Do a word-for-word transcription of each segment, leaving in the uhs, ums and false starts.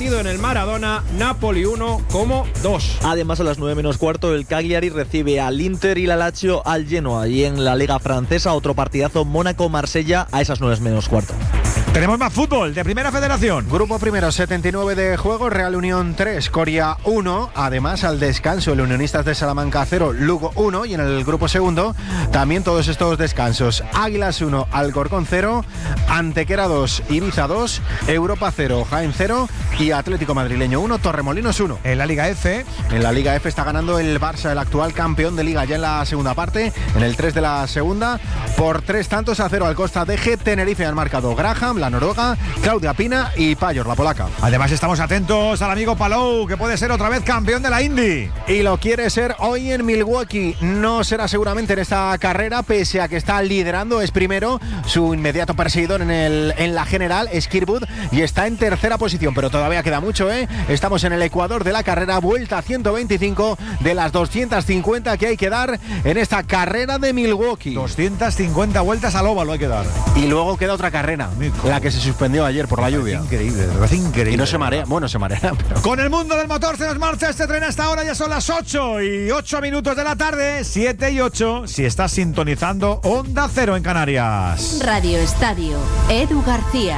partido en el Maradona, Napoli uno, Como dos. Además, a las nueve menos cuarto, el Cagliari recibe al Inter y la Lazio al Genoa. Y en la Liga Francesa, otro partidazo, Mónaco-Marsella, a esas nueve menos cuarto. Tenemos más fútbol de Primera Federación. Grupo primero, setenta y nueve de juego, Real Unión tres, Coria uno. Además, al descanso, el Unionistas de Salamanca cero, Lugo uno. Y en el grupo segundo, también todos estos descansos. Águilas uno, Alcorcón cero, Antequera dos, Ibiza dos, Europa cero, Jaén cero y Atlético Madrileño uno, Torremolinos uno. En la Liga F. En la Liga F está ganando el Barça, el actual campeón de Liga, ya en la segunda parte, en el tres de la segunda, por tres tantos a cero al Costa D G. Tenerife han marcado Graham, la noruega, Claudia Pina y Payor, la polaca. Además estamos atentos al amigo Palou, que puede ser otra vez campeón de la Indy. Y lo quiere ser hoy en Milwaukee. No será seguramente en esta carrera, pese a que está liderando, es primero. Su inmediato perseguidor en, el, en la general es Kirkwood y está en tercera posición, pero todavía queda mucho, ¿eh? Estamos en el ecuador de la carrera, vuelta ciento veinticinco de las doscientas cincuenta que hay que dar en esta carrera de Milwaukee. doscientas cincuenta vueltas al óvalo hay que dar. Y luego queda otra carrera, la que se suspendió ayer por la lluvia. Increíble, es increíble. Y no se marea, bueno, se marea. Pero... Con el mundo del motor se nos marcha este tren hasta ahora, ya son las ocho y ocho minutos de la tarde, siete y ocho, si estás sintonizando Onda Cero en Canarias. Radio Estadio, Edu García.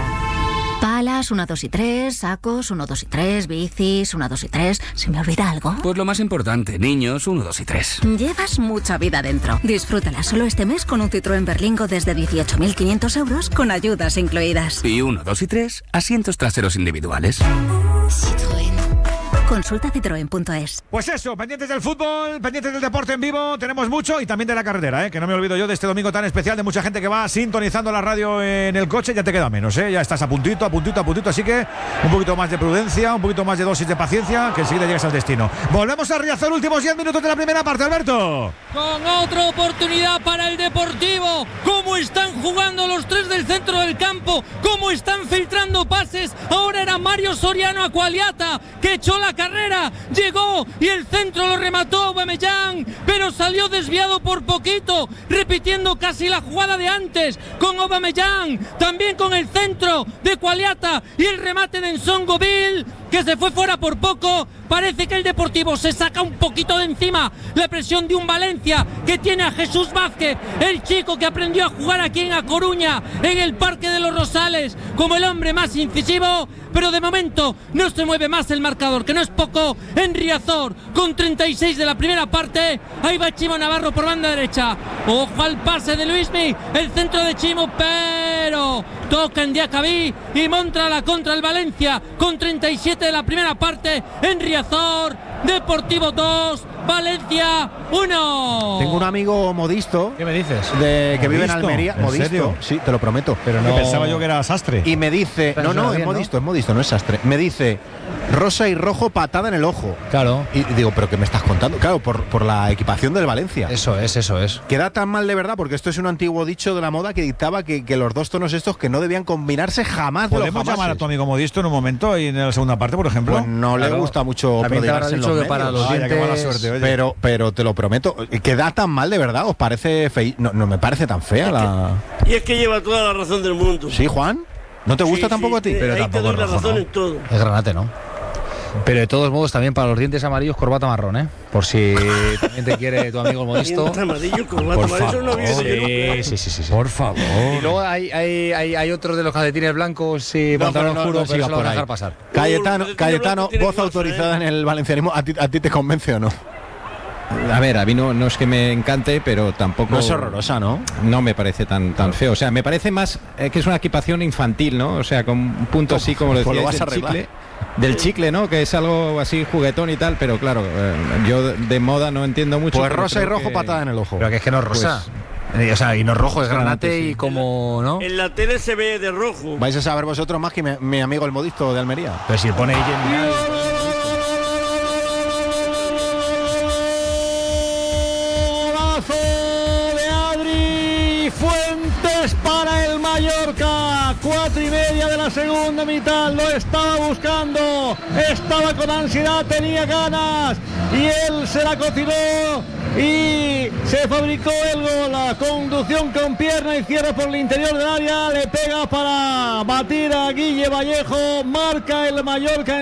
Palas, uno, dos y tres, sacos, uno, dos y tres, bicis, uno, dos y tres. ¿Se me olvida algo? Pues lo más importante, niños, uno, dos y tres. Llevas mucha vida dentro. Disfrútala solo este mes con un Citroën Berlingo desde dieciocho mil quinientos euros con ayudas incluidas. Y uno, dos y tres, asientos traseros individuales. Citroën. Consulta citroen punto es. Pues eso, pendientes del fútbol, pendientes del deporte en vivo, tenemos mucho y también de la carretera, ¿eh? Que no me olvido yo de este domingo tan especial de mucha gente que va sintonizando la radio en el coche, ya te queda menos, ¿eh? Ya estás a puntito, a puntito, a puntito, así que un poquito más de prudencia, un poquito más de dosis de paciencia, que enseguida llegas al destino. Volvemos a Riazor, últimos diez minutos de la primera parte, Alberto. Con otra oportunidad para el Deportivo. Cómo están jugando los tres del centro del campo, cómo están filtrando pases. Ahora era Mario Soriano Aqualiata que echó la carrera, llegó y el centro lo remató Aubameyang, pero salió desviado por poquito, repitiendo casi la jugada de antes con Aubameyang, también con el centro de Qualiata y el remate de Nsongoville, que se fue fuera por poco. Parece que el Deportivo se saca un poquito de encima la presión de un Valencia que tiene a Jesús Vázquez, el chico que aprendió a jugar aquí en A Coruña, en el Parque de los Rosales, como el hombre más incisivo, pero de momento no se mueve más el marcador, que no es poco, en Riazor, con treinta y seis de la primera parte. Ahí va Chimo Navarro por banda derecha, ojo al pase de Luismi, el centro de Chimo, pero toca en Diacabí y monta la contra el Valencia, con treinta y siete de la primera parte, en Riazor, Deportivo dos, Valencia uno. Tengo un amigo modisto. ¿Qué me dices? De que ¿Modisto? vive en Almería. ¿En Modisto. serio? Sí, te lo prometo. Pero no. Pensaba yo que era sastre. Y me dice, Pero no, no, bien, es modisto, ¿no? es modisto, no es sastre. Me dice, rosa y rojo, patada en el ojo. Claro. Y digo, ¿pero qué me estás contando? Claro, por, por la equipación del Valencia. Eso es, eso es. Queda tan mal de verdad, porque esto es un antiguo dicho de la moda que dictaba que, que los dos tonos estos que no debían combinarse jamás de los ¿Podemos jamases. llamar a tu amigo Modisto en un momento y en la segunda parte, por ejemplo? Pues no le Claro. gusta mucho También te habrá prodigarse en dicho los que para medios. los Vaya, qué mala dientes- suerte, oye. Pero, pero te lo prometo, queda tan mal de verdad, ¿os parece fei? No, no me parece tan fea la... Y es que lleva toda la razón del mundo. ¿Sí, Juan? ¿No te gusta Sí, tampoco sí, a ti? eh, Pero ahí tampoco te doy la rojo, razón ¿no? en todo. Es granate, ¿no? Pero de todos modos, también para los dientes amarillos, corbata marrón, ¿eh? Por si también te quiere tu amigo el Modisto. Dientes amarillos, corbata Por amarilla, eso no favor. había sido yo. Sí, sí, sí, sí. Por favor. Y luego hay, hay, hay, hay otros de los calcetines blancos y No, pantalón pero no, oscuro, no pero sigas eso lo por van a ahí. dejar pasar. Cayetano, Uh, el Cayetano, blanco tiene voz masa, autorizada ¿eh? en el valencianismo. ¿A ti, a ti te convence o no? A ver, a mí no, no es que me encante, pero tampoco... No es horrorosa, ¿no? No me parece tan, tan feo. O sea, me parece más eh, que es una equipación infantil, ¿no? O sea, con un punto así, como lo Pues lo decíais, vas a del arreglar. chicle. Del chicle, ¿no? Que es algo así juguetón y tal, pero claro, eh, yo de, de moda no entiendo mucho. Pues pero rosa y creo rojo, que- patada en el ojo. Pero que es que no es rosa. Eh, o sea, y no es rojo, es granate, Granate, sí. y como, ¿no? En la tele se ve de rojo. Vais a saber vosotros más que mi, mi amigo el Modisto de Almería. Pero si pone Gemini. Golazo de Adri Fuentes para el Mallorca. Cuatro y media de la segunda mitad. Lo estaba buscando. Estaba con ansiedad, tenía ganas. Y él se la cocinó. Y se fabricó el gol. La conducción con pierna y cierra por el interior del área. Le pega para batir a Guille Vallejo. Marca el Mallorca.